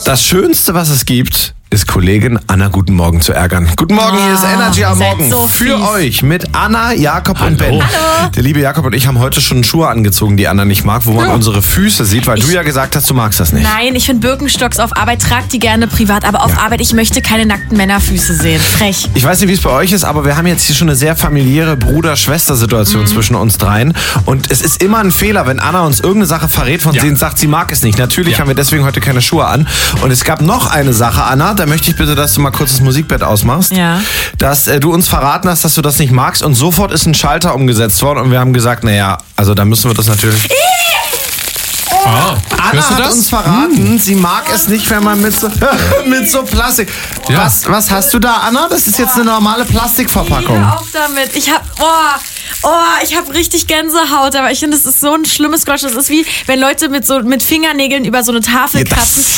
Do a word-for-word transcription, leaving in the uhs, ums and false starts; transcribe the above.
Das Schönste, was es gibt, ist Kollegin Anna Guten Morgen zu ärgern. Guten Morgen, hier ist Energy am Morgen so für fies. euch mit Anna, Jakob Hallo. und Ben. Hallo. Der liebe Jakob und ich haben heute schon Schuhe angezogen, die Anna nicht mag, wo man unsere Füße sieht, weil du ja gesagt hast, du magst das nicht. Nein, ich finde Birkenstocks auf Arbeit, trag die gerne privat, aber auf Ja. Arbeit, ich möchte keine nackten Männerfüße sehen. Frech. Ich weiß nicht, wie es bei euch ist, aber wir haben jetzt hier schon eine sehr familiäre Bruder-Schwester-Situation Mhm. zwischen uns dreien. Und es ist immer ein Fehler, wenn Anna uns irgendeine Sache verrät, von Ja. denen sagt, sie mag es nicht. Natürlich Ja. haben wir deswegen heute keine Schuhe an. Und es gab noch eine Sache, Anna, da möchte ich bitte, dass du mal kurz das Musikbett ausmachst. Ja. Dass äh, du uns verraten hast, dass du das nicht magst. Und sofort ist ein Schalter umgesetzt worden. Und wir haben gesagt, naja, also da müssen wir das natürlich... Ah, Anna hörst du hat das? uns verraten, sie mag es nicht, wenn man mit so, mit so Plastik... Ja. Was, was hast du da, Anna? Das ist jetzt eine normale Plastikverpackung. Hör auf damit. Ich hab, oh, oh, ich hab richtig Gänsehaut, aber ich finde, das ist so ein schlimmes Geräusch. Das ist wie, wenn Leute mit so mit Fingernägeln über so eine Tafel Ja, das- kratzen.